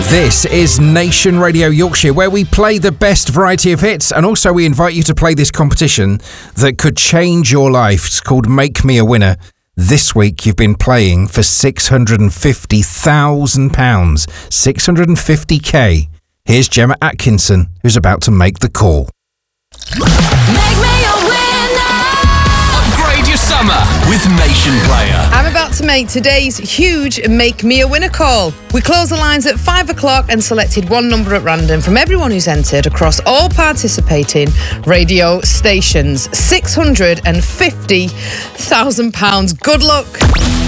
This is Nation Radio Yorkshire, where we play the best variety of hits, and also we invite you to play this competition that could change your life. It's called Make Me a Winner. This week you've been playing for £650,000, 650k. Here's Gemma Atkinson, who's about to make the call. Make me a winner. Upgrade your summer with Nation Player. I'm about to make today's huge Make Me a Winner call. We close the lines at 5 o'clock and selected one number at random from everyone who's entered across all participating radio stations. £650,000. Good luck.